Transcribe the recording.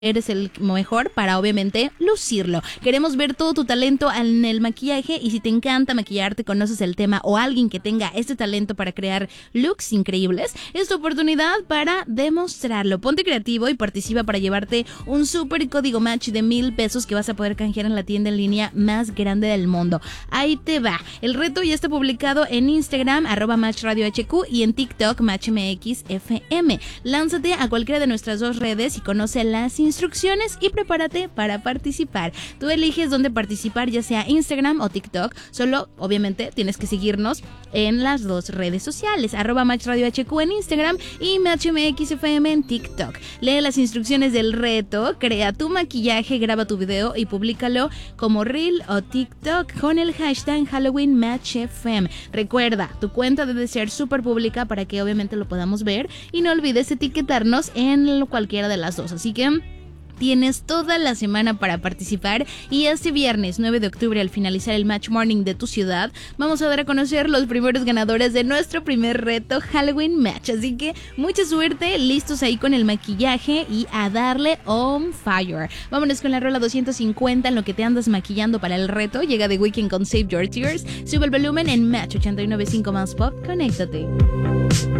eres el mejor para obviamente lucirlo. Queremos ver todo tu talento en el maquillaje y si te encanta maquillarte, conoces el tema o alguien que tenga este talento para crear looks increíbles, es tu oportunidad para demostrarlo. Ponte creativo y participa para llevarte un super código match de $1,000 que vas a poder canjear en la tienda en línea más grande del mundo. Ahí te va. El reto ya está publicado en Instagram @matchradiohq y en TikTok matchmxfm. Lánzate a cualquiera de nuestras dos redes y conoce las instrucciones y prepárate para participar. Tú eliges dónde participar, ya sea Instagram o TikTok. Solo, obviamente, tienes que seguirnos en las dos redes sociales, @matchradiohq en Instagram y matchmxfm en TikTok. Lee las instrucciones del reto, crea tu maquillaje, graba tu video y públicalo como Reel o TikTok con el hashtag HalloweenMatchFM. Recuerda, tu cuenta debe ser súper pública para que obviamente lo podamos ver y no olvides etiquetarnos en cualquiera de las dos. Así que tienes toda la semana para participar y este viernes 9 de octubre al finalizar el Match Morning de tu ciudad vamos a dar a conocer los primeros ganadores de nuestro primer reto Halloween Match, así que mucha suerte, listos ahí con el maquillaje y a darle on fire. Vámonos con la rola 250 en lo que te andas maquillando para el reto. Llega The Weeknd con Save Your Tears. Sube el volumen en Match 89.5 más Pop, conéctate.